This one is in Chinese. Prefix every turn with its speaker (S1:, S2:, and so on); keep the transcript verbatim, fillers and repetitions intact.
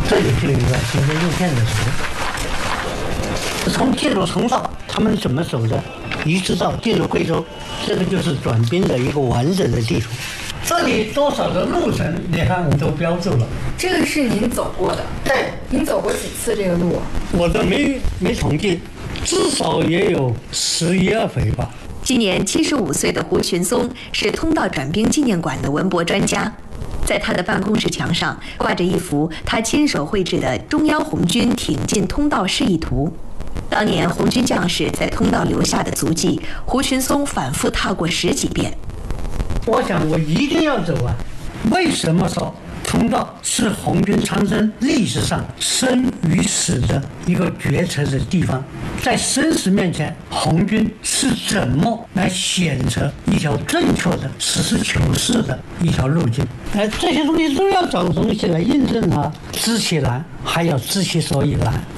S1: 这里就有一个行车路线的图，从进入通道他们怎么走的，一直到进入贵州，这个就是转兵的一个完整的地图。这里多少的路程，你看我都标注了。
S2: 这个是您走过的？
S1: 对。
S2: 您走过几次这个路？
S1: 我都没没统计，至少也有十一二回吧。
S3: 今年七十五岁的胡群松是通道转兵纪念馆的文博专家，在他的办公室墙上挂着一幅他亲手绘制的中央红军挺进通道示意图。当年红军将士在通道留下的足迹，胡群松反复踏过十几遍。
S1: 我想我一定要走啊！为什么说通道是红军长征历史上生与死的一个决策的地方？在生死面前，红军是怎么来选择一条正确的、实事求是的一条路径？哎，这些东西都要找东西来印证它，知其然，还要知其所以然。